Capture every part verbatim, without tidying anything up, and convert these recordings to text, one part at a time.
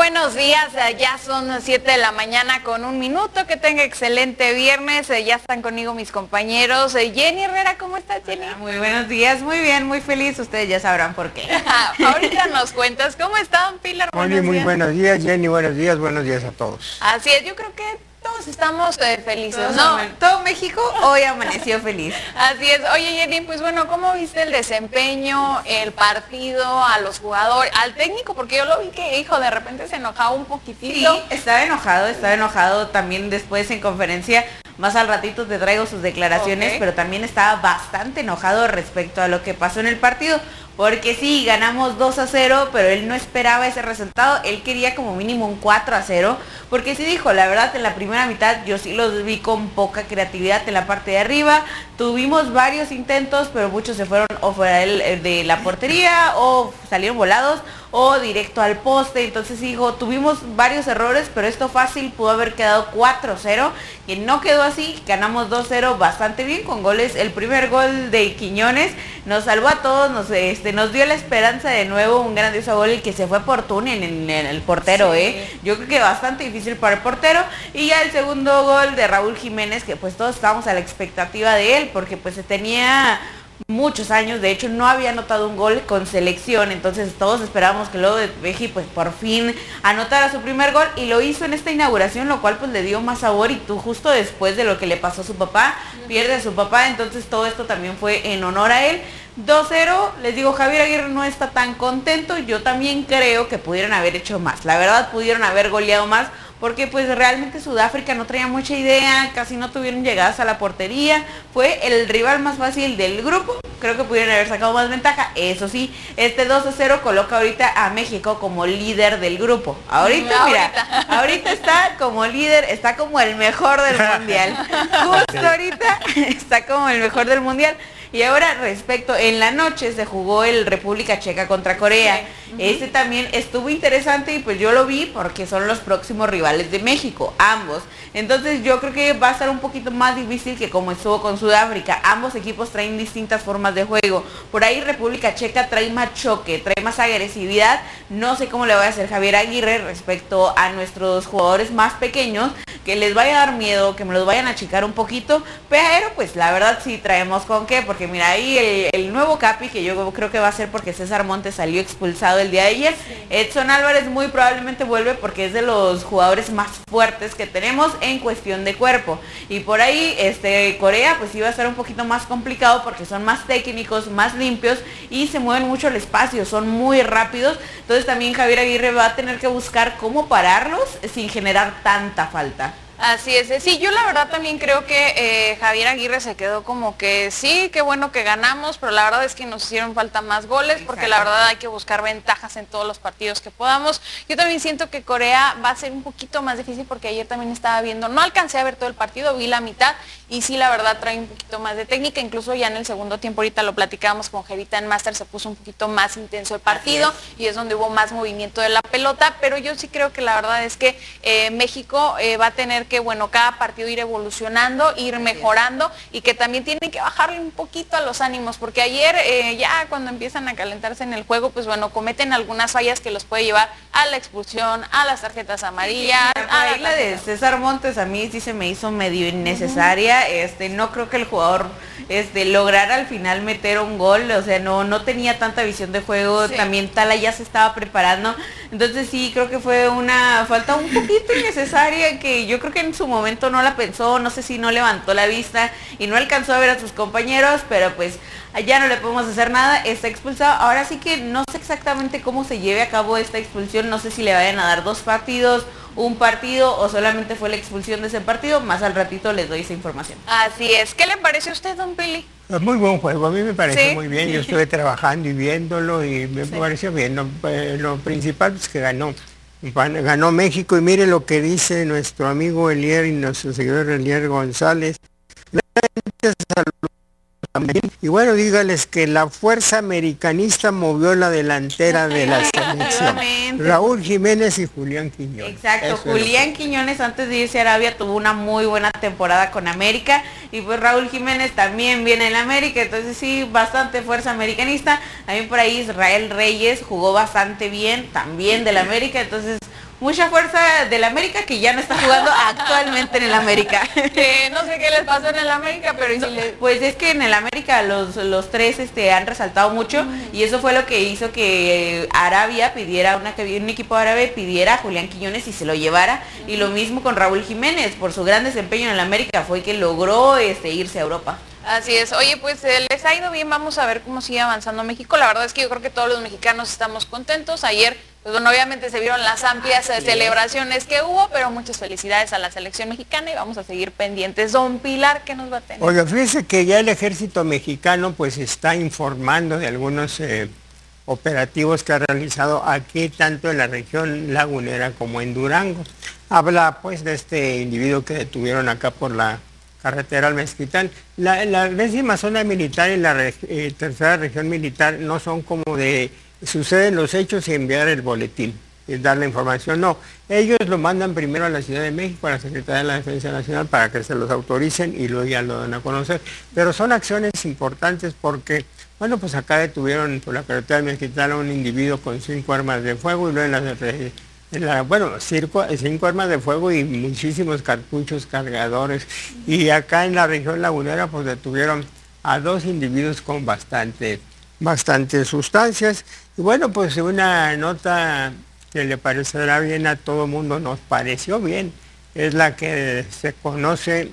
buenos días, ya son siete de la mañana con un minuto, que tenga excelente viernes, ya están conmigo mis compañeros. Jenny Herrera, ¿cómo estás, Jenny? Hola, muy buenos días, muy bien, muy feliz, ustedes ya sabrán por qué. Ahorita nos cuentas, ¿cómo están, Pilar? Buenos muy días. Buenos días, Jenny, buenos días, buenos días a todos. Así es, yo creo que todos estamos eh, felices, todos ¿no? Todo México hoy amaneció feliz. Así es. Oye, Jenny, pues bueno, ¿cómo viste el desempeño, el partido, a los jugadores, al técnico? Porque yo lo vi que, hijo, de repente se enojaba un poquitito. Sí, estaba enojado, estaba enojado también después en conferencia. Más al ratito te traigo sus declaraciones, okay. Pero también estaba bastante enojado respecto a lo que pasó en el partido. Porque sí, ganamos dos a cero, pero él no esperaba ese resultado. Él quería como mínimo un cuatro a cero. Porque sí dijo, la verdad, en la primera mitad yo sí los vi con poca creatividad en la parte de arriba. Tuvimos varios intentos, pero muchos se fueron o fuera de la portería o salieron volados o directo al poste. Entonces dijo, tuvimos varios errores, pero esto fácil pudo haber quedado cuatro cero. Y no quedó así, ganamos dos cero bastante bien con goles. El primer gol de Quiñones nos salvó a todos, nos, este, nos dio la esperanza de nuevo, un grandioso gol, el que se fue por túnel en, en el portero, sí. eh. Yo creo que bastante difícil para el portero. Y ya el segundo gol de Raúl Jiménez, que pues todos estábamos a la expectativa de él, porque pues se tenía muchos años, de hecho no había anotado un gol con selección, entonces todos esperábamos que luego de Veji pues por fin anotara su primer gol, y lo hizo en esta inauguración, lo cual pues le dio más sabor, y tú justo después de lo que le pasó a su papá, pierde a su papá, entonces todo esto también fue en honor a él. dos cero, les digo, Javier Aguirre no está tan contento, yo también creo que pudieron haber hecho más, la verdad pudieron haber goleado más, porque pues realmente Sudáfrica no traía mucha idea, casi no tuvieron llegadas a la portería, fue el rival más fácil del grupo, creo que pudieron haber sacado más ventaja. Eso sí, este dos a cero coloca ahorita a México como líder del grupo, ahorita no, mira, ahorita. ahorita está como líder, está como el mejor del mundial, justo ahorita está como el mejor del mundial. Y ahora respecto, en la noche se jugó el República Checa contra Corea. Sí. Uh-huh. Este también estuvo interesante y pues yo lo vi porque son los próximos rivales de México, ambos. Entonces yo creo que va a estar un poquito más difícil que como estuvo con Sudáfrica. Ambos equipos traen distintas formas de juego. Por ahí República Checa trae más choque, trae más agresividad. No sé cómo le va a hacer Javier Aguirre respecto a nuestros jugadores más pequeños, que les vaya a dar miedo, que me los vayan a achicar un poquito, pero pues la verdad sí traemos con qué, porque mira ahí el, el nuevo Capi, que yo creo que va a ser porque César Montes salió expulsado el día de ayer, sí. Edson Álvarez muy probablemente vuelve porque es de los jugadores más fuertes que tenemos en cuestión de cuerpo, y por ahí este Corea pues iba a ser un poquito más complicado porque son más técnicos, más limpios y se mueven mucho el espacio, son muy rápidos, entonces también Javier Aguirre va a tener que buscar cómo pararlos sin generar tanta falta. Así es, sí, yo la verdad también creo que eh, Javier Aguirre se quedó como que sí, qué bueno que ganamos, pero la verdad es que nos hicieron falta más goles, porque la verdad hay que buscar ventajas en todos los partidos que podamos. Yo también siento que Corea va a ser un poquito más difícil, porque ayer también estaba viendo, no alcancé a ver todo el partido, vi la mitad, y sí, la verdad trae un poquito más de técnica, incluso ya en el segundo tiempo, ahorita lo platicábamos con Jerita en Master, se puso un poquito más intenso el partido, es. y es donde hubo más movimiento de la pelota, pero yo sí creo que la verdad es que eh, México eh, va a tener que, bueno, cada partido ir evolucionando, ir mejorando, y que también tienen que bajarle un poquito a los ánimos, porque ayer eh, ya cuando empiezan a calentarse en el juego, pues bueno, cometen algunas fallas que los puede llevar a la expulsión, a las tarjetas amarillas. Sí, a la, la de César Montes a mí sí se me hizo medio innecesaria, uh-huh. este no creo que el jugador este lograra al final meter un gol, o sea, no, no tenía tanta visión de juego, sí. También Tala ya se estaba preparando, entonces sí, creo que fue una falta un poquito innecesaria, que yo creo que en su momento no la pensó, no sé si no levantó la vista y no alcanzó a ver a sus compañeros, pero pues allá no le podemos hacer nada, está expulsado. Ahora sí que no sé exactamente cómo se lleve a cabo esta expulsión, no sé si le vayan a dar dos partidos, un partido o solamente fue la expulsión de ese partido, más al ratito les doy esa información. Así es, ¿qué le parece a usted, don Pili? Muy buen juego, a mí me pareció ¿Sí? muy bien, yo estuve trabajando y viéndolo y me sí. pareció bien, lo, lo principal es que ganó. Ganó México, y mire lo que dice nuestro amigo Elier y nuestro seguidor Elier González. Y bueno, dígales que la fuerza americanista movió la delantera de la selección. Raúl Jiménez y Julián Quiñones. Exacto, Eso Julián Quiñones antes de irse a Arabia tuvo una muy buena temporada con América, y pues Raúl Jiménez también viene en América, entonces sí, bastante fuerza americanista. También por ahí Israel Reyes jugó bastante bien, también del América, entonces mucha fuerza del América, que ya no está jugando actualmente en el América. Eh, no sé qué les pasó en el América, pero no, si le... pues es que en el América los, los tres este, han resaltado mucho, mm. y eso fue lo que hizo que Arabia pidiera, una, un equipo árabe pidiera a Julián Quiñones y se lo llevara, mm. y lo mismo con Raúl Jiménez, por su gran desempeño en el América, fue que logró este, irse a Europa. Así es. Oye, pues eh, les ha ido bien, vamos a ver cómo sigue avanzando México. La verdad es que yo creo que todos los mexicanos estamos contentos. Ayer, pues bueno, obviamente se vieron las amplias eh, celebraciones que hubo, pero muchas felicidades a la selección mexicana y vamos a seguir pendientes. Don Pilar, ¿qué nos va a tener? Oiga, fíjese que ya el ejército mexicano pues está informando de algunos eh, operativos que ha realizado aquí, tanto en la región lagunera como en Durango. Habla pues de este individuo que detuvieron acá por la carretera al Mezquital. La, la décima zona militar y la reg, eh, tercera región militar no son como de suceden los hechos y enviar el boletín y dar la información, no. Ellos lo mandan primero a la Ciudad de México, a la Secretaría de la Defensa Nacional, para que se los autoricen y luego ya lo dan a conocer. Pero son acciones importantes porque, bueno, pues acá detuvieron por la carretera del Mezquital a un individuo con cinco armas de fuego y luego en la En la, bueno, circo, cinco armas de fuego y muchísimos cartuchos, cargadores. Y acá en la región lagunera pues detuvieron a dos individuos con bastante, bastante sustancias. Y bueno, pues una nota que le parecerá bien a todo el mundo, nos pareció bien, es la que se conoce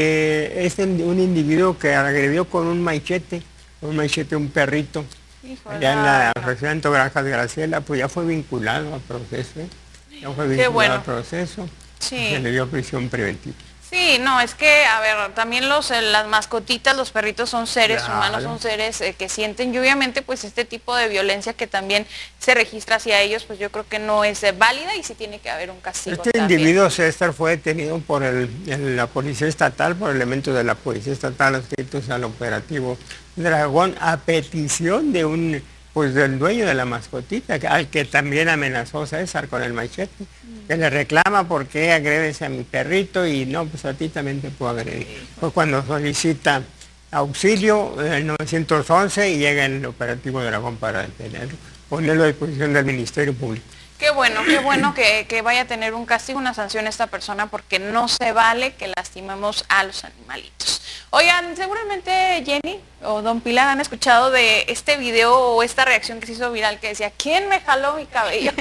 de este, un individuo que agredió con un machete, un machete, un perrito. Híjole. Allá en la Regimiento Granjas de Graciela, pues ya fue vinculado al proceso, ¿eh? ya fue vinculado bueno. al proceso, sí. Se le dio prisión preventiva. Sí, no, es que, a ver, también los eh, las mascotitas, los perritos son seres claro. humanos, son seres eh, que sienten, y obviamente pues este tipo de violencia que también se registra hacia ellos, pues yo creo que no es eh, válida y sí tiene que haber un castigo. Este también. individuo, César, fue detenido por el, el, la Policía Estatal, por elementos de la Policía Estatal adscritos al operativo Dragón, a petición de un, pues del dueño de la mascotita, al que también amenazó César con el machete, mm. que le reclama por qué agredes a mi perrito y no, pues a ti también te puedo agredir. Fue cuando solicita auxilio en el nueve once y llega el operativo Dragón para detenerlo, ponerlo a disposición del Ministerio Público. Qué bueno, qué bueno que, que vaya a tener un castigo, una sanción esta persona, porque no se vale que lastimemos a los animalitos. Oigan, seguramente Jenny o Don Pilar han escuchado de este video o esta reacción que se hizo viral que decía, ¿quién me jaló mi cabello?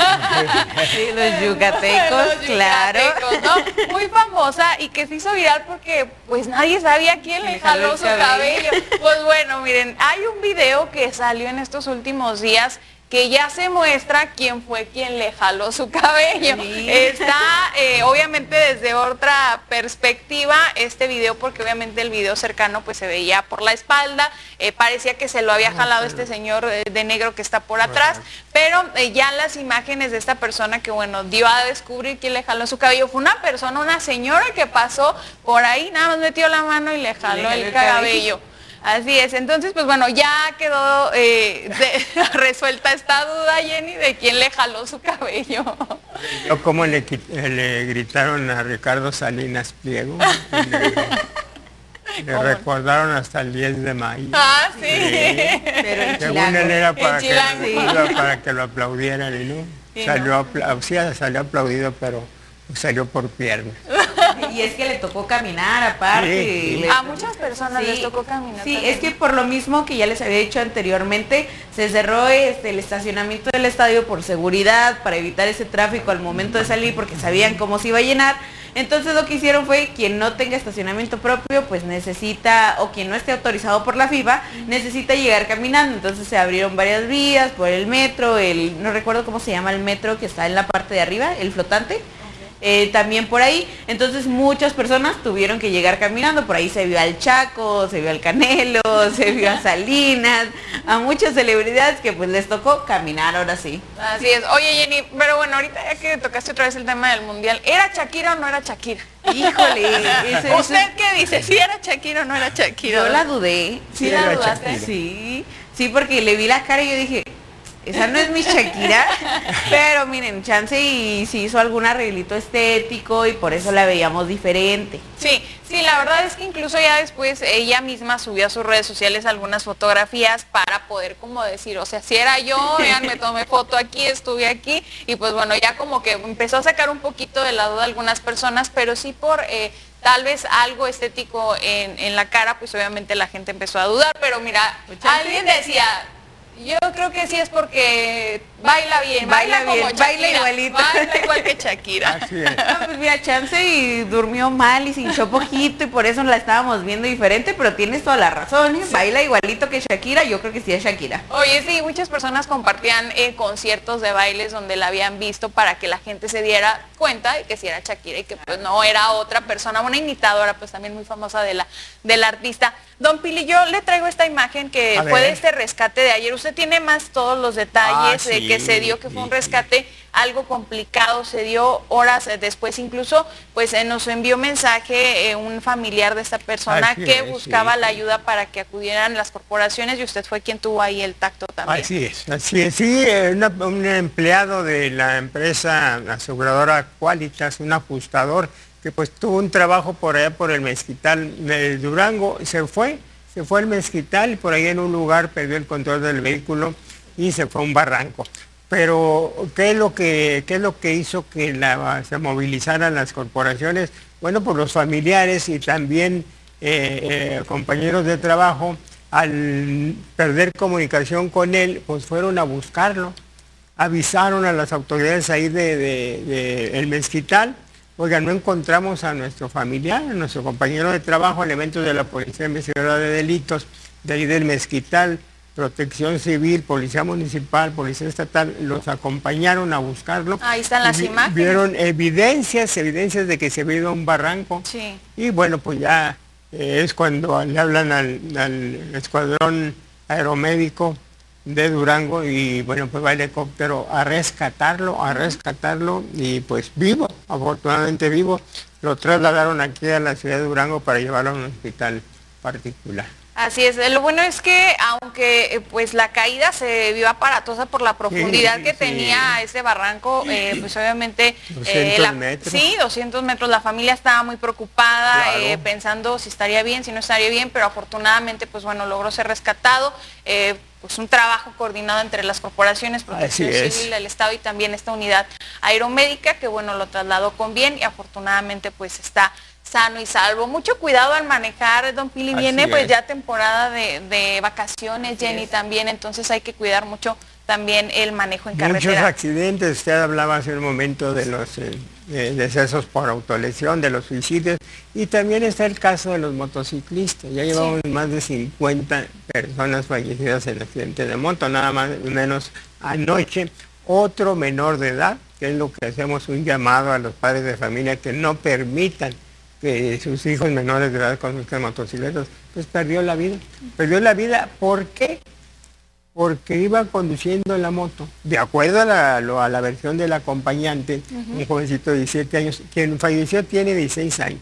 Sí, los yucatecos, los claro. Yucatecos, ¿no? Muy famosa y que se hizo viral porque pues nadie sabía quién le jaló, jaló su cabello. cabello. Pues bueno, miren, hay un video que salió en estos últimos días que ya se muestra quién fue quien le jaló su cabello. Sí. Está eh, obviamente desde otra perspectiva este video, porque obviamente el video cercano pues se veía por la espalda, eh, parecía que se lo había jalado este señor eh, de negro que está por atrás, pero eh, ya las imágenes de esta persona que bueno, dio a descubrir quién le jaló su cabello, fue una persona, una señora que pasó por ahí, nada más metió la mano y le jaló, le jaló el, el cabello. cabello. Así es, entonces pues bueno, ya quedó eh, de, resuelta esta duda, Jenny, de quién le jaló su cabello. Yo como le, le gritaron a Ricardo Salinas Pliego, le, le recordaron hasta el diez de mayo. Ah, sí. sí. Pero según él era para que, sí. para que lo aplaudieran y no, sí, salió, no. Sí, salió aplaudido, pero salió por piernas. Y es que le tocó caminar aparte. Sí, sí. A muchas personas sí, les tocó caminar. Sí, también. Es que por lo mismo que ya les había dicho anteriormente, se cerró este, el estacionamiento del estadio por seguridad, para evitar ese tráfico al momento de salir, porque sabían cómo se iba a llenar. Entonces lo que hicieron fue, quien no tenga estacionamiento propio, pues necesita, o quien no esté autorizado por la FIFA, necesita llegar caminando. Entonces se abrieron varias vías por el metro, el no recuerdo cómo se llama el metro que está en la parte de arriba, el flotante. Eh, también por ahí, entonces muchas personas tuvieron que llegar caminando, por ahí se vio al Chaco, se vio al Canelo, se vio a Salinas, a muchas celebridades que pues les tocó caminar ahora sí. Así es. Oye Jenny, pero bueno, ahorita ya que tocaste otra vez el tema del mundial, ¿era Shakira o no era Shakira? Híjole, eso, ¿usted eso... qué dice? ¿Si era Shakira o no era Shakira? Yo la dudé. ¿Sí, sí la dudaste? Sí, sí, porque le vi la cara y yo dije, esa no es mi Shakira, pero miren, chance y si hizo algún arreglito estético y por eso la veíamos diferente. Sí, sí, la verdad es que incluso ya después ella misma subió a sus redes sociales algunas fotografías para poder como decir, o sea, si era yo, vean, me tomé foto aquí, estuve aquí, y pues bueno, ya como que empezó a sacar un poquito de la duda a algunas personas, pero sí por eh, tal vez algo estético en, en la cara, pues obviamente la gente empezó a dudar, pero mira, alguien decía... Yo creo que sí es porque baila bien, baila, baila bien, como Shakira, baila igualito. Baila igual que Shakira. Así es. No, pues mira, chance y durmió mal y se hinchó poquito y por eso la estábamos viendo diferente, pero tienes toda la razón, ¿eh? Sí. Baila igualito que Shakira, yo creo que sí es Shakira. Oye, sí, muchas personas compartían eh, conciertos de bailes donde la habían visto para que la gente se diera cuenta de que sí era Shakira y que pues no era otra persona, una imitadora pues también muy famosa de la, de la artista. Don Pili, yo le traigo esta imagen que fue de este rescate de ayer. Usted tiene más todos los detalles ah, de sí, que se dio, que fue un rescate algo complicado, se dio horas después, incluso pues eh, nos envió mensaje eh, un familiar de esta persona así que es, buscaba sí, la ayuda para que acudieran las corporaciones y usted fue quien tuvo ahí el tacto también. Así es, así es, sí, una, un empleado de la empresa aseguradora Qualitas, un ajustador, que pues tuvo un trabajo por allá por el Mezquital de Durango, se fue, se fue al Mezquital y por ahí en un lugar perdió el control del vehículo y se fue a un barranco. Pero, ¿qué es lo que, qué es lo que hizo que la, se movilizaran las corporaciones? Bueno, pues los familiares y también eh, eh, compañeros de trabajo, al perder comunicación con él, pues fueron a buscarlo, avisaron a las autoridades ahí de, de, de el Mezquital. Oiga, no encontramos a nuestro familiar, a nuestro compañero de trabajo, elementos de la Policía Investigadora de Delitos, de ahí del Mezquital, Protección Civil, Policía Municipal, Policía Estatal, los acompañaron a buscarlo. Ahí están las vi, imágenes. Vieron evidencias, evidencias de que se había ido a un barranco. Sí. Y bueno, pues ya eh, es cuando le hablan al, al escuadrón aeromédico de Durango y bueno, pues va el helicóptero a rescatarlo, a rescatarlo y pues vivo, afortunadamente vivo, lo trasladaron aquí a la ciudad de Durango para llevarlo a un hospital particular. Así es, lo bueno es que aunque pues la caída se vio aparatosa por la profundidad sí, que sí. tenía ese barranco, eh, pues obviamente doscientos eh, la, metros. Sí, doscientos metros, la familia estaba muy preocupada, claro. eh, pensando si estaría bien, si no estaría bien, pero afortunadamente pues bueno, logró ser rescatado, eh, pues un trabajo coordinado entre las corporaciones, Protección Civil del Estado y también esta unidad aeromédica que bueno, lo trasladó con bien y afortunadamente pues está sano y salvo. Mucho cuidado al manejar, don Pili, viene pues ya temporada de, de vacaciones, Jenny, también, entonces hay que cuidar mucho también el manejo en carretera. Muchos accidentes, usted hablaba hace un momento de los eh, de decesos por autolesión, de los suicidios, y también está el caso de los motociclistas. Ya llevamos sí. más de cincuenta personas fallecidas en accidentes de moto, nada más menos anoche. Otro menor de edad, que es lo que hacemos un llamado a los padres de familia que no permitan que sus hijos menores de edad conduzcan motocicletas, pues perdió la vida. Perdió la vida, ¿por qué? Porque iba conduciendo la moto. De acuerdo a la, a la versión del acompañante, uh-huh. un jovencito de diecisiete años, quien falleció tiene dieciséis años,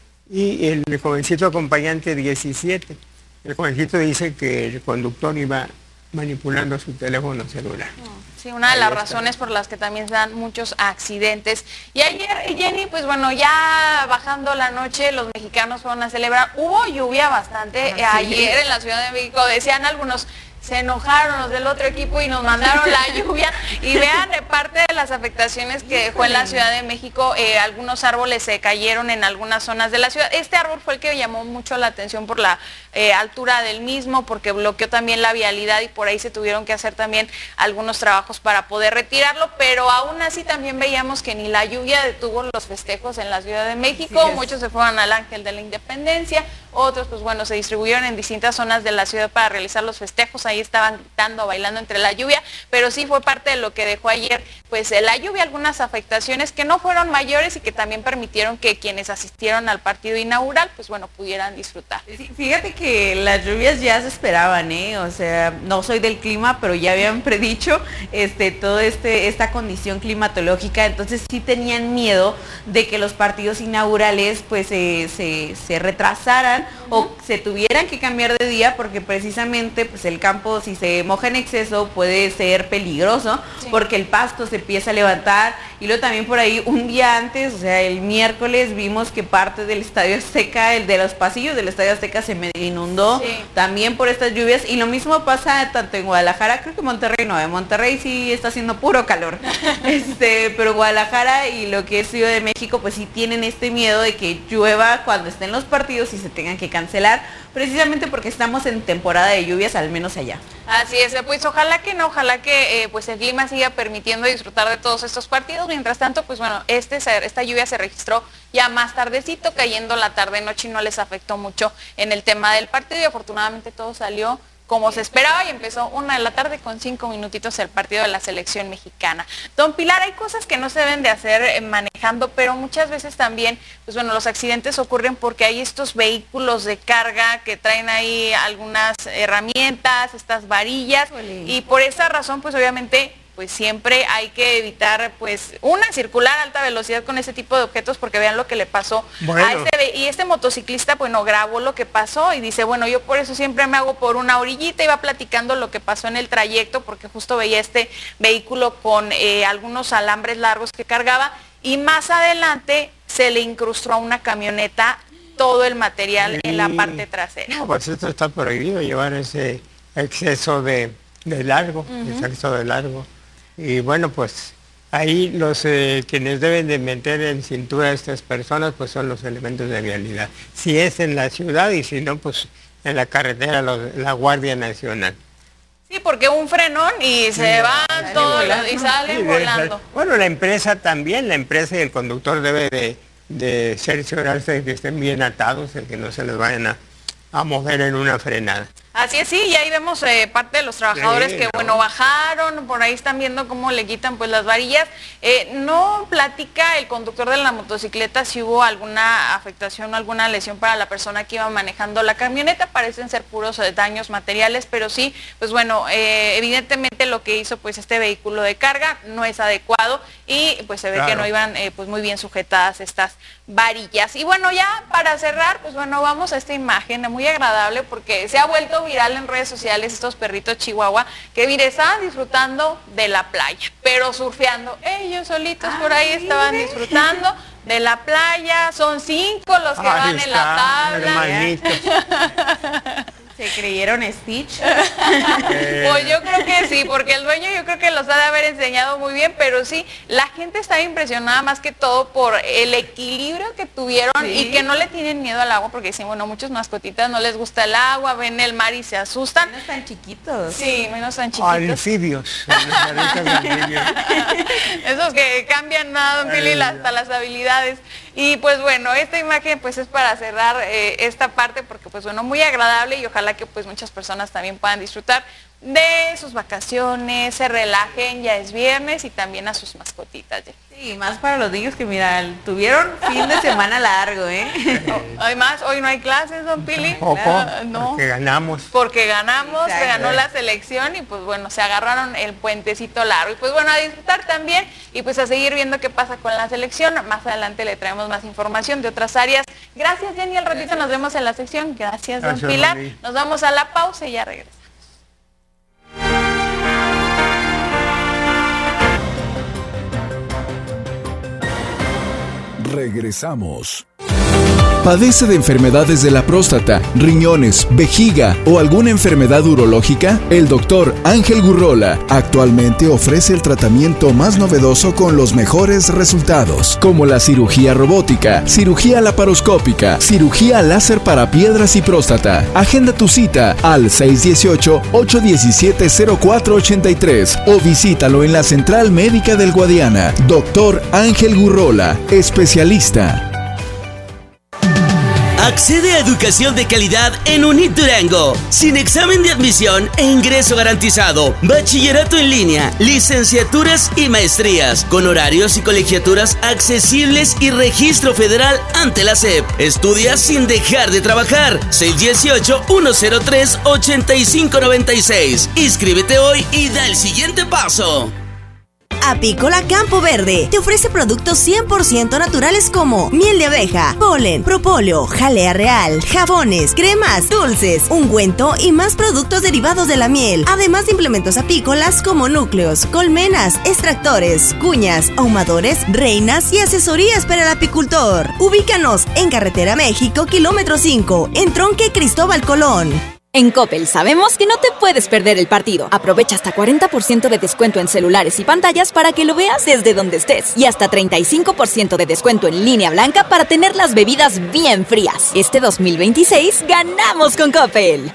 y el jovencito acompañante diecisiete. El jovencito dice que el conductor iba manipulando su teléfono celular. Sí, una de Ahí las está. razones por las que también se dan muchos accidentes. Y ayer, Jenny, pues bueno, ya bajando la noche, los mexicanos fueron a celebrar. Hubo lluvia bastante ah, ayer sí. en la Ciudad de México, decían algunos, se enojaron los del otro equipo y nos mandaron la lluvia. Y vean, de parte de las afectaciones que dejó en la Ciudad de México, eh, algunos árboles se cayeron en algunas zonas de la ciudad. Este árbol fue el que llamó mucho la atención por la eh, altura del mismo, porque bloqueó también la vialidad y por ahí se tuvieron que hacer también algunos trabajos para poder retirarlo, pero aún así también veíamos que ni la lluvia detuvo los festejos en la Ciudad de México. Sí, muchos se fueron al Ángel de la Independencia, otros pues bueno, se distribuyeron en distintas zonas de la ciudad para realizar los festejos. Ahí estaban gritando, bailando entre la lluvia, pero sí fue parte de lo que dejó ayer pues la lluvia, algunas afectaciones que no fueron mayores y que también permitieron que quienes asistieron al partido inaugural pues bueno, pudieran disfrutar. Sí, fíjate que las lluvias ya se esperaban, ¿eh? O sea, no soy del clima, pero ya habían predicho este todo este esta condición climatológica, entonces sí tenían miedo de que los partidos inaugurales pues eh, se, se retrasaran uh-huh. o se tuvieran que cambiar de día, porque precisamente pues el campo campo, si se moja en exceso, puede ser peligroso, sí, porque el pasto se empieza a levantar. Y luego también por ahí, un día antes, o sea, el miércoles, vimos que parte del Estadio Azteca, el de los pasillos del Estadio Azteca se me inundó, sí, también por estas lluvias. Y lo mismo pasa tanto en Guadalajara, creo que Monterrey no, en Monterrey sí está haciendo puro calor. este, pero Guadalajara y lo que es Ciudad de México, pues sí tienen este miedo de que llueva cuando estén los partidos y se tengan que cancelar, precisamente porque estamos en temporada de lluvias, al menos allá. Así es, pues ojalá que no, ojalá que eh, pues el clima siga permitiendo disfrutar de todos estos partidos. Mientras tanto, pues bueno, este, esta lluvia se registró ya más tardecito, cayendo la tarde-noche y no les afectó mucho en el tema del partido y afortunadamente todo salió como se esperaba y empezó una de la tarde con cinco minutitos el partido de la selección mexicana. Don Pilar, hay cosas que no se deben de hacer eh, manejando, pero muchas veces también, pues bueno, los accidentes ocurren porque hay estos vehículos de carga que traen ahí algunas herramientas, estas varillas, Olé. y por esa razón, pues obviamente, pues siempre hay que evitar, pues, una, circular a alta velocidad con ese tipo de objetos, porque vean lo que le pasó bueno. a este, y este motociclista, bueno, grabó lo que pasó y dice, bueno, yo por eso siempre me hago por una orillita, iba platicando lo que pasó en el trayecto, porque justo veía este vehículo con eh, algunos alambres largos que cargaba, y más adelante se le incrustó a una camioneta todo el material sí. en la parte trasera. No, pues esto está prohibido, llevar ese exceso de, de largo, uh-huh. exceso de largo. Y bueno, pues ahí los eh, quienes deben de meter en cintura a estas personas, pues son los elementos de vialidad. Si es en la ciudad y si no, pues en la carretera, los, la Guardia Nacional. Sí, porque un frenón y se sí, van todos y salen sí, volando. Ser, bueno, la empresa también, la empresa y el conductor debe de, de cerciorarse de que estén bien atados, de que no se les vayan a, a mover en una frenada. Así es, sí, y ahí vemos eh, parte de los trabajadores sí, que, no. bueno, bajaron, por ahí están viendo cómo le quitan pues las varillas. Eh, no platica el conductor de la motocicleta si hubo alguna afectación o alguna lesión para la persona que iba manejando la camioneta, parecen ser puros eh, daños materiales, pero sí, pues bueno, eh, evidentemente lo que hizo pues este vehículo de carga no es adecuado y pues se ve claro. que no iban eh, pues muy bien sujetadas estas varillas. Y bueno, ya para cerrar, pues bueno, vamos a esta imagen muy agradable porque se ha vuelto viral en redes sociales estos perritos chihuahua que mire, estaban disfrutando de la playa, pero surfeando, ellos solitos Ay, por ahí estaban mire. disfrutando de la playa, son cinco los que Ay, van está, en la tabla. ¿Se creyeron Stitch? Pues yo creo que sí, porque el dueño yo creo que los ha de haber enseñado muy bien, pero sí, la gente está impresionada más que todo por el equilibrio que tuvieron ¿Sí? y que no le tienen miedo al agua, porque dicen, bueno, muchos mascotitas no les gusta el agua, ven el mar y se asustan. Menos tan chiquitos. Sí, menos tan chiquitos. Anfibios. Esos que cambian nada, don Pili, hasta las habilidades. Y pues bueno, esta imagen pues es para cerrar eh, esta parte porque pues bueno, muy agradable y ojalá que pues muchas personas también puedan disfrutar de sus vacaciones, se relajen, ya es viernes y también a sus mascotitas. ¿Ya? Sí, más para los niños que mira, tuvieron fin de semana largo, ¿eh? Además, hoy no hay clases, don Pili. Tampoco, no, porque ganamos. Porque ganamos, Exacto. se ganó la selección y pues bueno, se agarraron el puentecito largo. Y pues bueno, a disfrutar también y pues a seguir viendo qué pasa con la selección. Más adelante le traemos más información de otras áreas. Gracias, Jenny, al ratito nos vemos en la sección. Gracias, don Gracias, Pilar. Mami. Nos vamos a la pausa y ya regresamos. Regresamos. ¿Padece de enfermedades de la próstata, riñones, vejiga o alguna enfermedad urológica? El doctor Ángel Gurrola actualmente ofrece el tratamiento más novedoso con los mejores resultados, como la cirugía robótica, cirugía laparoscópica, cirugía láser para piedras y próstata. Agenda tu cita al seis uno ocho, ocho uno siete, cero cuatro ocho tres o visítalo en la Central Médica del Guadiana. Doctor Ángel Gurrola, especialista. Accede a educación de calidad en UNIT Durango, sin examen de admisión e ingreso garantizado. Bachillerato en línea, licenciaturas y maestrías, con horarios y colegiaturas accesibles y registro federal ante la S E P. Estudia sin dejar de trabajar. seis uno ocho, uno cero tres, ocho cinco nueve seis. Inscríbete hoy y da el siguiente paso. Apícola Campo Verde te ofrece productos cien por ciento naturales como miel de abeja, polen, propóleo, jalea real, jabones, cremas, dulces, ungüento y más productos derivados de la miel. Además de implementos apícolas como núcleos, colmenas, extractores, cuñas, ahumadores, reinas y asesorías para el apicultor. Ubícanos en Carretera México, kilómetro cinco, en Tronque Cristóbal Colón. En Coppel sabemos que no te puedes perder el partido. Aprovecha hasta cuarenta por ciento de descuento en celulares y pantallas para que lo veas desde donde estés. Y hasta treinta y cinco por ciento de descuento en línea blanca para tener las bebidas bien frías. Este dos mil veintiséis ganamos con Coppel.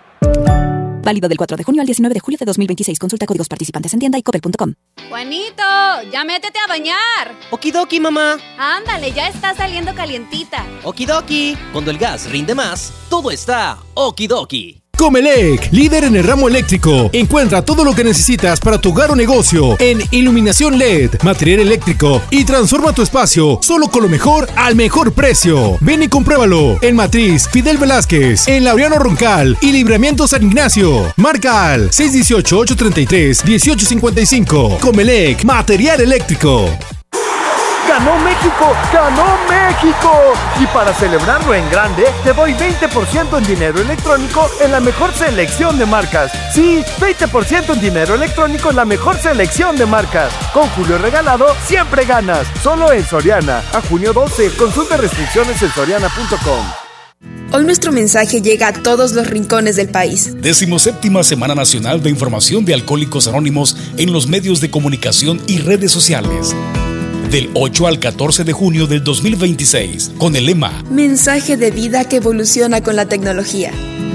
Válido del cuatro de junio al diecinueve de julio de dos mil veintiséis. Consulta códigos participantes en tienda y coppel punto com. Juanito, ya métete a bañar. Okidoki, mamá. Ándale, ya está saliendo calientita. Okidoki. Cuando el gas rinde más, todo está okidoki. Comelec, líder en el ramo eléctrico. Encuentra todo lo que necesitas para tu hogar o negocio en iluminación L E D, material eléctrico y transforma tu espacio solo con lo mejor al mejor precio. Ven y compruébalo en Matriz Fidel Velázquez, en Laureano Roncal y Libramiento San Ignacio. Marca al seis uno ocho, ocho tres tres, uno ocho cinco cinco. Comelec, material eléctrico. ¡Ganó México! ¡Ganó México! Y para celebrarlo en grande, te doy veinte por ciento en dinero electrónico en la mejor selección de marcas. Sí, veinte por ciento en dinero electrónico en la mejor selección de marcas. Con Julio Regalado, siempre ganas. Solo en Soriana. A junio doce. Consulta restricciones en soriana punto com. Hoy nuestro mensaje llega a todos los rincones del país. Decimoséptima Semana Nacional de Información de Alcohólicos Anónimos en los medios de comunicación y redes sociales. Del ocho al catorce de junio del dos mil veintiséis, con el lema Mensaje de vida que evoluciona con la tecnología.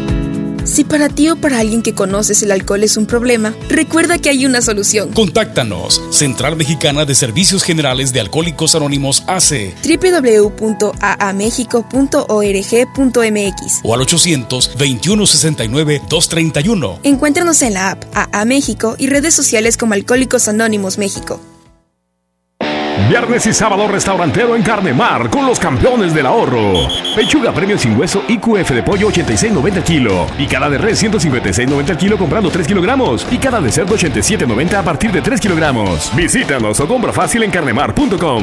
Si para ti o para alguien que conoces el alcohol es un problema, recuerda que hay una solución. Contáctanos. Central Mexicana de Servicios Generales de Alcohólicos Anónimos A C. doble u doble u doble u punto a a mexico punto org punto m x o al ochocientos, veintiuno sesenta y nueve, doscientos treinta y uno. Encuéntranos en la app A A México y redes sociales como Alcohólicos Anónimos México. Viernes y sábado restaurantero en Carnemar con los campeones del ahorro. Pechuga premium sin hueso I Q F de pollo ochenta y seis noventa el kilo. Picada de res ciento cincuenta y seis noventa el kilo comprando tres kilogramos. Picada de cerdo ochenta y siete noventa a partir de tres kilogramos. Visítanos o compra fácil en carnemar punto com.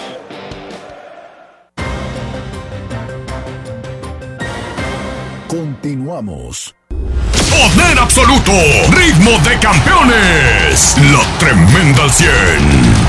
Continuamos. Poder absoluto. Ritmo de campeones. La tremenda al cien.